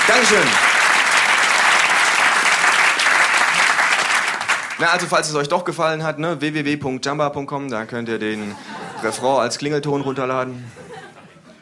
Dankeschön. Na, also falls es euch doch gefallen hat, ne, www.jamba.com, da könnt ihr den Refrain als Klingelton runterladen.